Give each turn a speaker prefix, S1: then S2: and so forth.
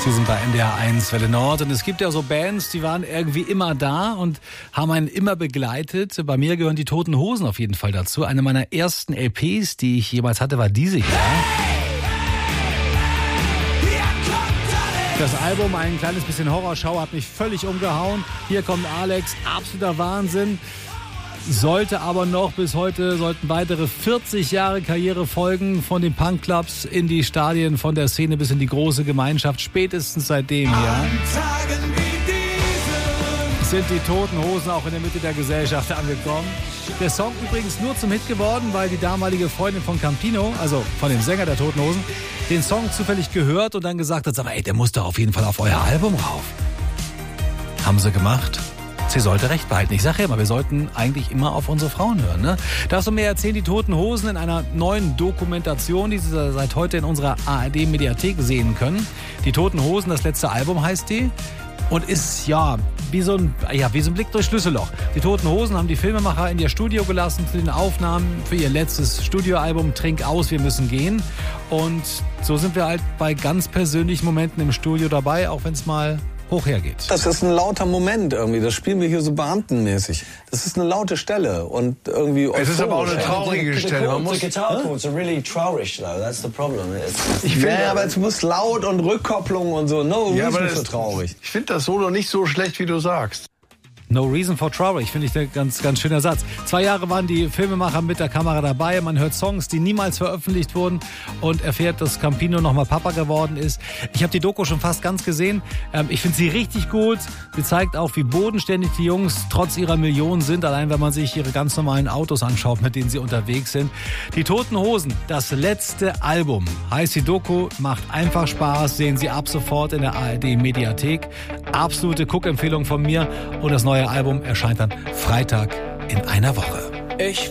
S1: Sie sind bei NDR 1 Welle Nord und es gibt ja so Bands, die waren irgendwie immer da und haben einen immer begleitet. Bei mir gehören die Toten Hosen auf jeden Fall dazu. Eine meiner ersten LPs, die ich jemals hatte, war diese hier. Das Album, ein kleines bisschen Horrorschau, hat mich völlig umgehauen. Hier kommt Alex, absoluter Wahnsinn. Sollte aber noch, bis heute sollten weitere 40 Jahre Karriere folgen, von den Punkclubs in die Stadien, von der Szene bis in die große Gemeinschaft. Spätestens seitdem hier sind die Toten Hosen auch in der Mitte der Gesellschaft angekommen. Der Song übrigens nur zum Hit geworden, weil die damalige Freundin von Campino, also von dem Sänger der Toten Hosen, den Song zufällig gehört und dann gesagt hat, aber ey, der muss doch auf jeden Fall auf euer Album rauf. Haben sie gemacht. Sie sollte recht behalten. Ich sage ja immer, wir sollten eigentlich immer auf unsere Frauen hören. Ne? Darfst du mir erzählen, die Toten Hosen in einer neuen Dokumentation, die Sie seit heute in unserer ARD-Mediathek sehen können. Die Toten Hosen, das letzte Album heißt die. Und ist wie so ein Blick durch Schlüsselloch. Die Toten Hosen haben die Filmemacher in ihr Studio gelassen zu den Aufnahmen für ihr letztes Studioalbum Trink aus, wir müssen gehen. Und so sind wir halt bei ganz persönlichen Momenten im Studio dabei, auch wenn es mal hoch hergeht.
S2: Das ist ein lauter Moment irgendwie. Das spielen wir hier so beamtenmäßig. Das ist eine laute Stelle und irgendwie.
S3: Es ist aber auch eine traurige Stelle. Man muss.
S4: The guitar chords are really traurig though. That's the problem.
S2: Ich finde, aber es muss laut und Rückkopplung und so. No reason for traurig.
S3: Ich finde das Solo nicht so schlecht, wie du sagst.
S1: No reason for traurig, finde ich der ganz, ganz schöner Satz. 2 Jahre waren die Filmemacher mit der Kamera dabei. Man hört Songs, die niemals veröffentlicht wurden und erfährt, dass Campino nochmal Papa geworden ist. Ich habe die Doku schon fast ganz gesehen. Ich finde sie richtig gut. Sie zeigt auch, wie bodenständig die Jungs trotz ihrer Millionen sind. Allein, wenn man sich ihre ganz normalen Autos anschaut, mit denen sie unterwegs sind. Die Toten Hosen, das letzte Album. Heißt die Doku, macht einfach Spaß. Sehen Sie ab sofort in der ARD-Mediathek. Absolute Guckempfehlung von mir. Und das neue Album erscheint dann Freitag in einer Woche.